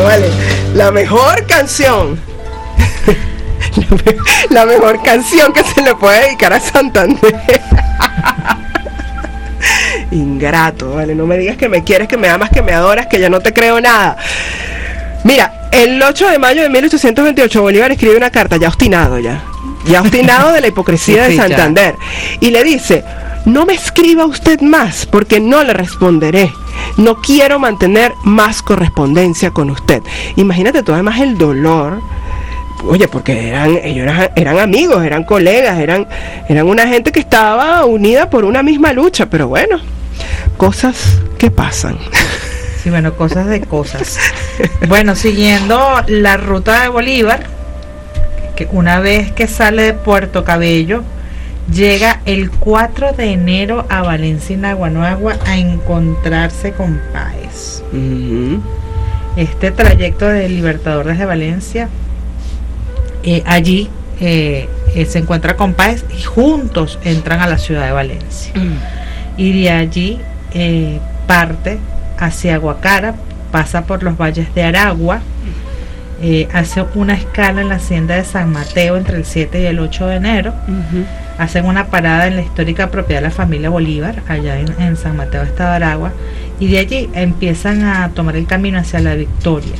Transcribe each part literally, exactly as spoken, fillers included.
bueno, vale. La mejor canción. la, me, la mejor canción que se le puede dedicar a Santander. Ingrato, vale. No me digas que me quieres, que me amas, que me adoras, que ya no te creo nada. Mira, el ocho de mayo de mil ochocientos veintiocho Bolívar escribe una carta, ya obstinado ya. Ya obstinado de la hipocresía sí, de Santander. Ya. Y le dice: no me escriba usted más, porque no le responderé. No quiero mantener más correspondencia con usted. Imagínate tú además el dolor. Oye, porque eran, ellos eran, eran amigos, eran colegas, eran, eran una gente que estaba unida por una misma lucha. Pero bueno, cosas que pasan. Sí, bueno, cosas de cosas. Bueno, siguiendo la ruta de Bolívar, que una vez que sale de Puerto Cabello, llega el cuatro de enero a Valencia y Naguanagua a encontrarse con Páez. Uh-huh. Este trayecto de Libertador desde Valencia, eh, allí eh, eh, se encuentra con Páez y juntos entran a la ciudad de Valencia. Uh-huh. Y de allí eh, parte hacia Guacara, pasa por los valles de Aragua, eh, hace una escala en la hacienda de San Mateo entre el siete y el ocho de enero. Uh-huh. Hacen una parada en la histórica propiedad de la familia Bolívar, allá en, en San Mateo, estado de Aragua, y de allí empiezan a tomar el camino hacia la Victoria.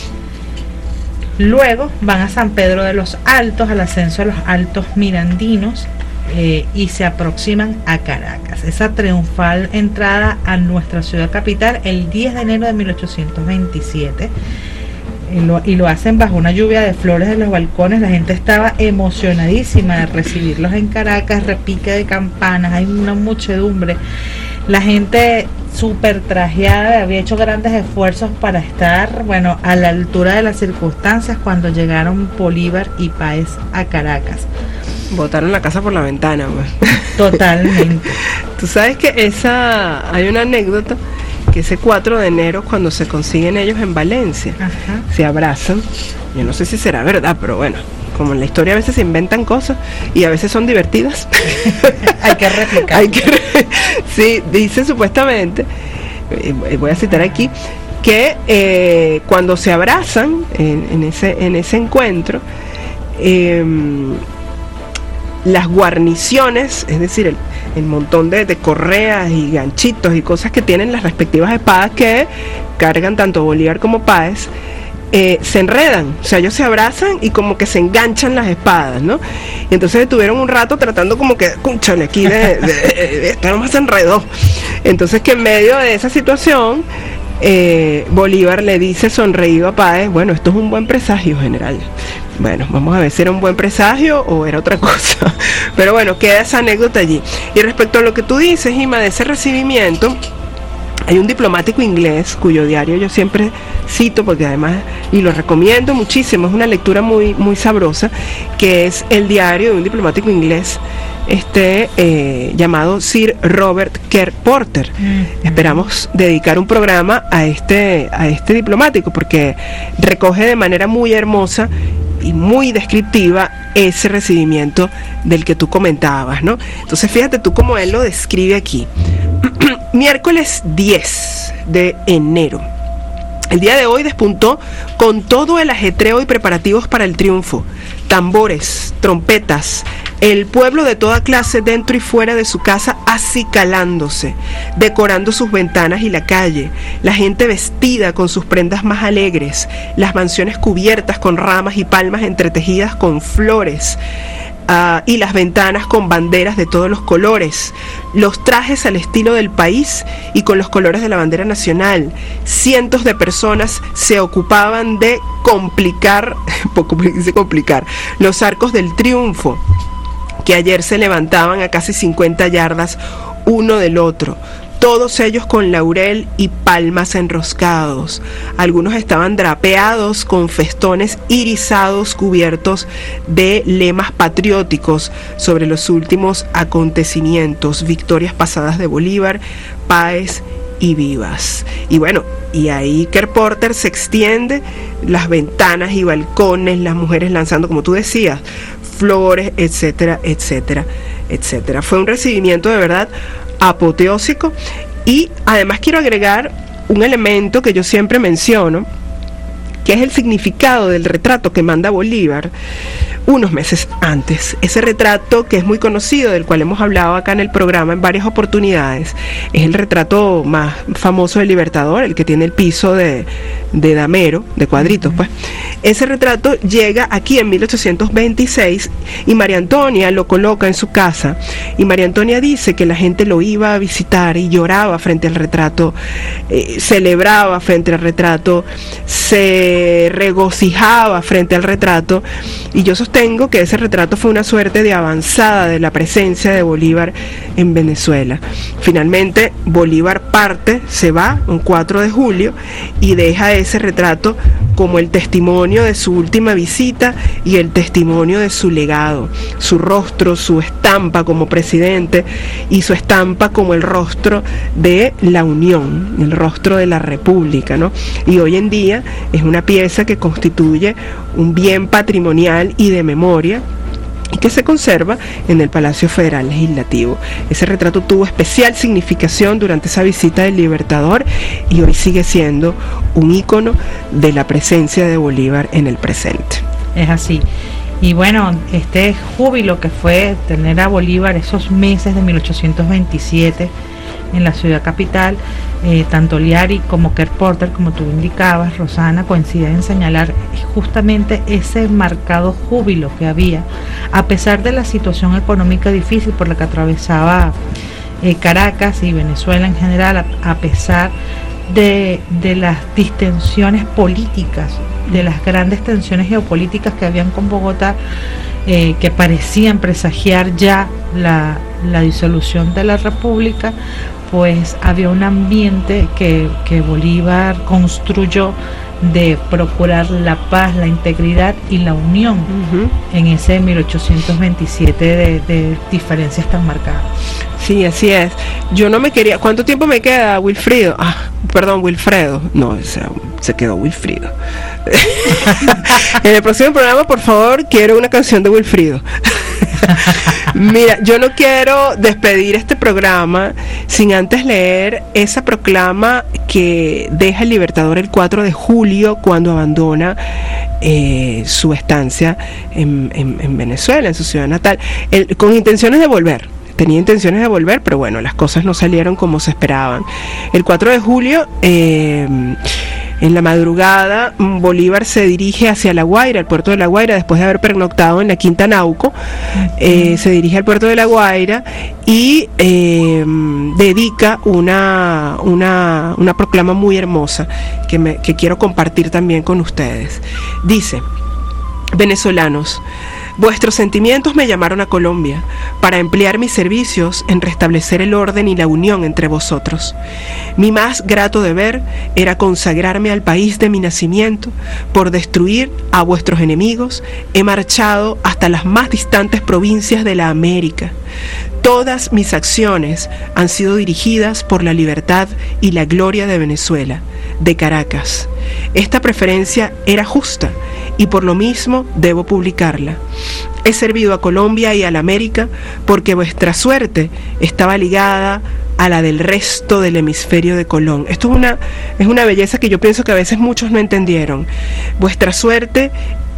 Luego van a San Pedro de los Altos, al ascenso de los Altos Mirandinos, eh, y se aproximan a Caracas. Esa triunfal entrada a nuestra ciudad capital el diez de enero de mil ochocientos veintisiete. Y lo, y lo hacen bajo una lluvia de flores en los balcones. La gente estaba emocionadísima de recibirlos en Caracas, repique de campanas, hay una muchedumbre, la gente súper trajeada, había hecho grandes esfuerzos para estar, bueno, a la altura de las circunstancias cuando llegaron Bolívar y Páez a Caracas. Botaron la casa por la ventana, pues. Totalmente. Tú sabes que esa, hay una anécdota, que ese cuatro de enero, cuando se consiguen ellos en Valencia, ajá, se abrazan. Yo no sé si será verdad, pero bueno, como en la historia a veces se inventan cosas y a veces son divertidas. Hay que replicar. Hay que re- sí, dice supuestamente, eh, voy a citar aquí, que eh, cuando se abrazan en, en, ese, en ese encuentro, eh, las guarniciones, es decir, el, el montón de, de correas y ganchitos y cosas que tienen las respectivas espadas que cargan tanto Bolívar como Páez, eh, se enredan, o sea, ellos se abrazan y como que se enganchan las espadas, ¿no? Y entonces estuvieron un rato tratando como que, cúnchale, aquí de, de, de, de esto nomás se enredó. Entonces que en medio de esa situación, eh, Bolívar le dice sonreído a Páez: bueno, esto es un buen presagio, general. Bueno, vamos a ver si era un buen presagio o era otra cosa. Pero bueno, queda esa anécdota allí. Y respecto a lo que tú dices, Ima, de ese recibimiento, hay un diplomático inglés cuyo diario yo siempre cito, porque además, y lo recomiendo muchísimo, es una lectura muy, muy sabrosa, que es el diario de un diplomático inglés, este eh, llamado Sir Robert Kerr Porter. Mm-hmm. Esperamos dedicar un programa a este, a este diplomático, porque recoge de manera muy hermosa y muy descriptiva ese recibimiento del que tú comentabas, ¿no? Entonces fíjate tú cómo él lo describe aquí. Miércoles diez de enero. El día de hoy despuntó con todo el ajetreo y preparativos para el triunfo. Tambores, trompetas, el pueblo de toda clase dentro y fuera de su casa acicalándose, decorando sus ventanas y la calle, la gente vestida con sus prendas más alegres, las mansiones cubiertas con ramas y palmas entretejidas con flores, Uh, y las ventanas con banderas de todos los colores, los trajes al estilo del país y con los colores de la bandera nacional. Cientos de personas se ocupaban de complicar, poco dice complicar, los arcos del triunfo, que ayer se levantaban a casi cincuenta yardas uno del otro. Todos ellos con laurel y palmas enroscados. Algunos estaban drapeados con festones irisados cubiertos de lemas patrióticos sobre los últimos acontecimientos, victorias pasadas de Bolívar, Páez y Vivas. Y bueno, y ahí Kerr Porter se extiende, las ventanas y balcones, las mujeres lanzando, como tú decías, flores, etcétera, etcétera, etcétera. Fue un recibimiento de verdad apoteósico. Y además quiero agregar un elemento que yo siempre menciono, que es el significado del retrato que manda Bolívar unos meses antes. Ese retrato, que es muy conocido, del cual hemos hablado acá en el programa en varias oportunidades, es el retrato más famoso del Libertador, el que tiene el piso de, de damero, de cuadritos, pues. Ese retrato llega aquí en mil ochocientos veintiséis y María Antonia lo coloca en su casa, y María Antonia dice que la gente lo iba a visitar y lloraba frente al retrato, eh, celebraba frente al retrato, se regocijaba frente al retrato, y yo sostengo que ese retrato fue una suerte de avanzada de la presencia de Bolívar en Venezuela. Finalmente Bolívar parte, se va un cuatro de julio y deja ese retrato como el testimonio de su última visita y el testimonio de su legado, su rostro, su estampa como presidente y su estampa como el rostro de la Unión, el rostro de la República, ¿no? Y hoy en día es una pieza que constituye un bien patrimonial y de memoria, y que se conserva en el Palacio Federal Legislativo. Ese retrato tuvo especial significación durante esa visita del Libertador y hoy sigue siendo un ícono de la presencia de Bolívar en el presente. Es así. Y bueno, este júbilo que fue tener a Bolívar esos meses de mil ochocientos veintisiete en la ciudad capital, eh, tanto Liari como Kerr Porter, como tú indicabas, Rosana, coinciden en señalar justamente ese marcado júbilo que había, a pesar de la situación económica difícil por la que atravesaba eh, Caracas y Venezuela en general, a, a pesar de, de las distensiones políticas, de las grandes tensiones geopolíticas que habían con Bogotá, eh, que parecían presagiar ya la, la disolución de la República. Pues había un ambiente que, que Bolívar construyó de procurar la paz, la integridad y la unión uh-huh. en ese mil ochocientos veintisiete de, de diferencias tan marcadas. Sí, así es. Yo no me quería... ¿Cuánto tiempo me queda, Wilfrido? Ah, perdón, Wilfredo. No, o sea, se quedó Wilfrido. En el próximo programa, por favor, quiero una canción de Wilfrido. Mira, yo no quiero despedir este programa sin antes leer esa proclama que deja el Libertador el cuatro de julio cuando abandona eh, su estancia en, en, en Venezuela, en su ciudad natal, el, con intenciones de volver. Tenía intenciones de volver, pero bueno, las cosas no salieron como se esperaban. El cuatro de julio, eh, en la madrugada, Bolívar se dirige hacia La Guaira, el puerto de La Guaira, después de haber pernoctado en la Quinta Nauco. Eh, se dirige al puerto de La Guaira y eh, dedica una, una, una proclama muy hermosa que, me, que quiero compartir también con ustedes. Dice: venezolanos, vuestros sentimientos me llamaron a Colombia para emplear mis servicios en restablecer el orden y la unión entre vosotros. Mi más grato deber era consagrarme al país de mi nacimiento. Por destruir a vuestros enemigos he marchado hasta las más distantes provincias de la América. Todas mis acciones han sido dirigidas por la libertad y la gloria de Venezuela, de Caracas. Esta preferencia era justa y por lo mismo debo publicarla. He servido a Colombia y a la América porque vuestra suerte estaba ligada a la del resto del hemisferio de Colón. Esto es una, es una belleza que yo pienso que a veces muchos no entendieron. Vuestra suerte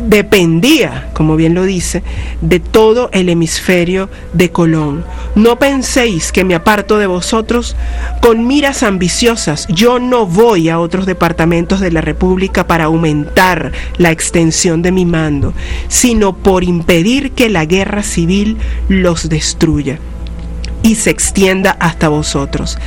dependía, como bien lo dice, de todo el hemisferio de Colón. No penséis que me aparto de vosotros con miras ambiciosas. Yo no voy a otros departamentos de la República para aumentar la extensión de mi mando, sino por impedir que la guerra civil los destruya y se extienda hasta vosotros.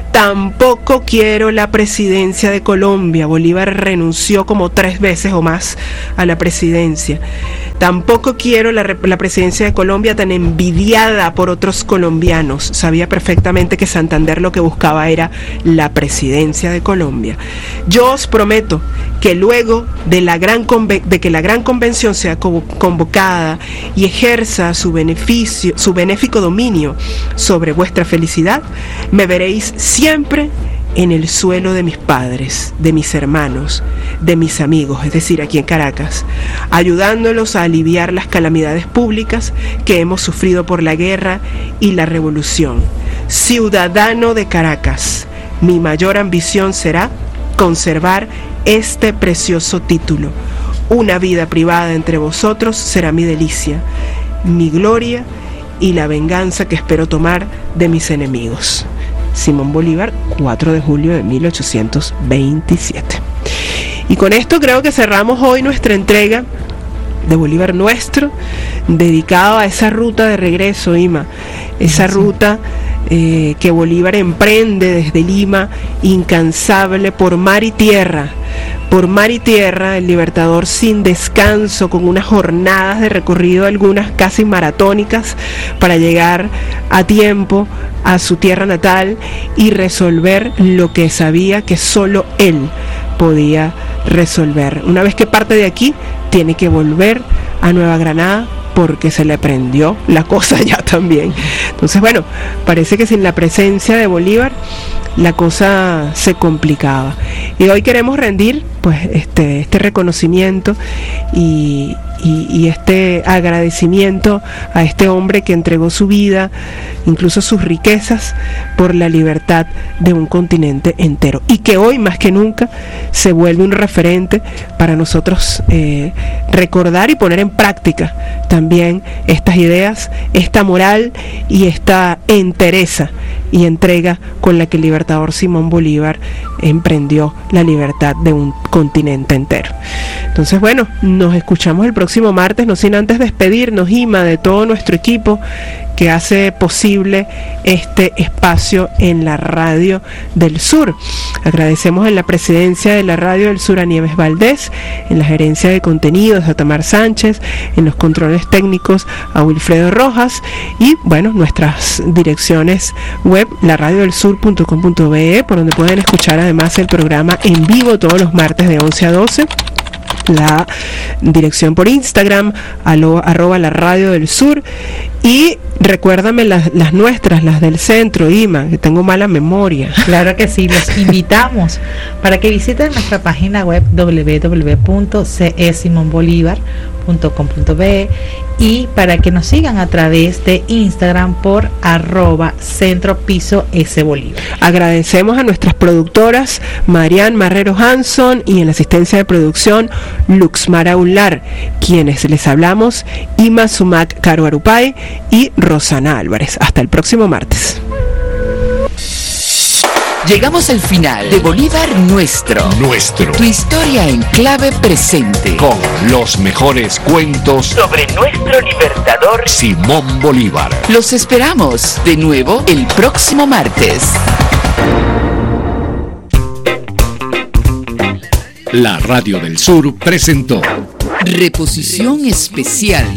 Tampoco quiero la presidencia de Colombia. Bolívar renunció como tres veces o más a la presidencia. Tampoco quiero la, la presidencia de Colombia tan envidiada por otros colombianos. Sabía perfectamente que Santander lo que buscaba era la presidencia de Colombia. Yo os prometo que luego de, la gran conven- de que la gran convención sea co- convocada y ejerza su beneficio, su benéfico dominio sobre vuestra felicidad, me veréis siempre en el suelo de mis padres, de mis hermanos, de mis amigos, es decir, aquí en Caracas, ayudándolos a aliviar las calamidades públicas que hemos sufrido por la guerra y la revolución. Ciudadano de Caracas, mi mayor ambición será conservar este precioso título. Una vida privada entre vosotros será mi delicia, mi gloria y la venganza que espero tomar de mis enemigos. Simón Bolívar, cuatro de julio de mil ochocientos veintisiete. Y con esto creo que cerramos hoy nuestra entrega de Bolívar Nuestro, dedicado a esa ruta de regreso, Ima, esa sí. ruta eh, que Bolívar emprende desde Lima, incansable por mar y tierra, por mar y tierra, el libertador sin descanso, con unas jornadas de recorrido, algunas casi maratónicas, para llegar a tiempo a su tierra natal y resolver lo que sabía que solo él podía resolver. Una vez que parte de aquí, tiene que volver a Nueva Granada porque se le prendió la cosa ya también. Entonces, bueno, parece que sin la presencia de Bolívar la cosa se complicaba. Y hoy queremos rendir pues este, este reconocimiento y, y, y este agradecimiento a este hombre que entregó su vida, incluso sus riquezas, por la libertad de un continente entero, y que hoy más que nunca se vuelve un referente para nosotros eh, recordar y poner en práctica también estas ideas, esta moral y esta entereza y entrega con la que el libertador Simón Bolívar emprendió la libertad de un continente entero. Entonces, bueno, nos escuchamos el próximo martes, no sin antes despedirnos, Ima, de todo nuestro equipo que hace posible este espacio en la Radio del Sur. Agradecemos en la presidencia de la Radio del Sur a Nieves Valdés, en la gerencia de contenidos a Tamar Sánchez, en los controles técnicos a Wilfredo Rojas, y bueno, nuestras direcciones web, la radio del sur punto com punto be, por donde pueden escuchar además el programa en vivo todos los martes de once a doce. La dirección por Instagram, alo, arroba la Radio del Sur, y recuérdame las, las nuestras, las del centro, Ima, que tengo mala memoria. Claro que sí, los invitamos para que visiten nuestra página web doble u doble u doble u punto ce simón bolívar punto com punto be y para que nos sigan a través de Instagram por arroba centro piso S Bolívar. Agradecemos a nuestras productoras Marian Marrero Hanson y en la asistencia de producción Luxmara Ular, quienes les hablamos Ima Sumac Caro Arupay y Rosana Álvarez. Hasta el próximo martes. Llegamos al final de Bolívar Nuestro. Nuestro. Tu historia en clave presente. Con los mejores cuentos sobre nuestro libertador Simón Bolívar. Los esperamos de nuevo el próximo martes. La Radio del Sur presentó Reposición Especial.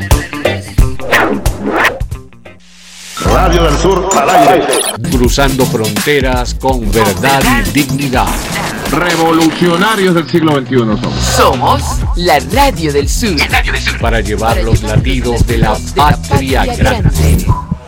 Radio del Sur al aire. Cruzando fronteras con verdad y dignidad. Revolucionarios del siglo veintiuno somos. Somos la Radio del Sur. La Radio del Sur. Para llevar los latidos de la patria grande.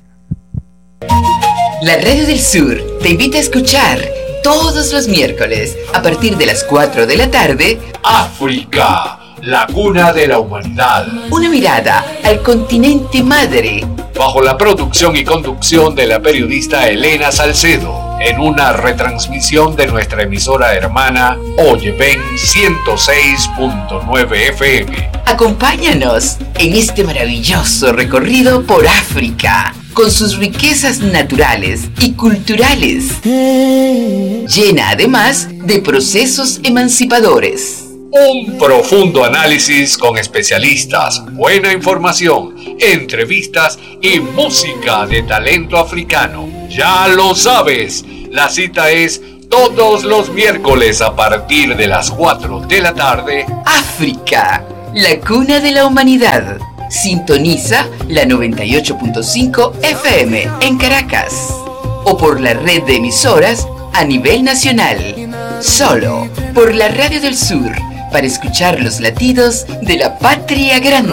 La Radio del Sur te invita a escuchar todos los miércoles a partir de las cuatro de la tarde. África, la cuna de la humanidad. Una mirada al continente madre. Bajo la producción y conducción de la periodista Elena Salcedo, en una retransmisión de nuestra emisora hermana Oye Ven ciento seis punto nueve F M. Acompáñanos en este maravilloso recorrido por África, con sus riquezas naturales y culturales, llena además de procesos emancipadores. Un profundo análisis con especialistas, buena información, entrevistas y música de talento africano. Ya lo sabes, la cita es todos los miércoles a partir de las cuatro de la tarde. África, la cuna de la humanidad. Sintoniza la noventa y ocho punto cinco F M en Caracas o por la red de emisoras a nivel nacional. Solo por la Radio del Sur, para escuchar los latidos de la patria grande.